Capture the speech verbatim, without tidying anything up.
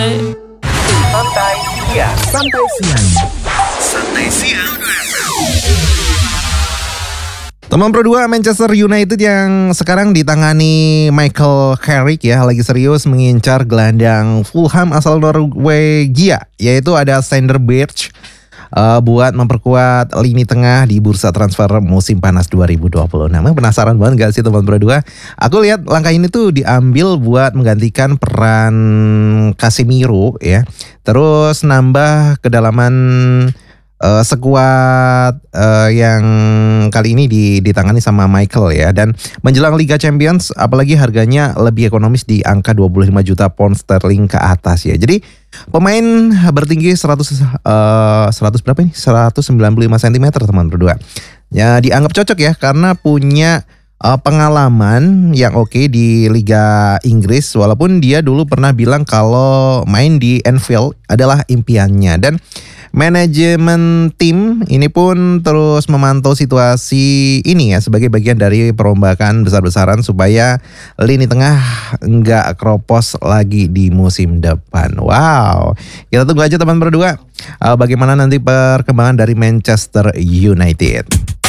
Santai siang. Santai siang. Santai siang. Teman Pro dua Manchester United yang sekarang ditangani Michael Carrick ya lagi serius mengincar gelandang Fulham asal Norwegia, yaitu ada Sander Berge uh, buat memperkuat lini tengah di bursa transfer musim panas dua ribu dua puluh enam. Penasaran banget gak sih teman Pro dua? Aku lihat langkah ini tuh diambil buat menggantikan peran Casemiro ya. Terus nambah kedalaman Uh, sekuat uh, yang kali ini ditangani sama Michael ya. Dan menjelang Liga Champions apalagi harganya lebih ekonomis di angka dua puluh lima juta pound sterling ke atas ya. Jadi pemain bertinggi seratus uh, seratus berapa ini? seratus sembilan puluh lima sentimeter teman berdua. Ya dianggap cocok ya karena punya uh, pengalaman yang oke okay di Liga Inggris, walaupun dia dulu pernah bilang kalau main di Anfield adalah impiannya. Dan manajemen tim ini pun terus memantau situasi ini ya sebagai bagian dari perombakan besar-besaran supaya lini tengah nggak kropos lagi di musim depan. Wow, kita tunggu aja teman berdua uh, bagaimana nanti perkembangan dari Manchester United.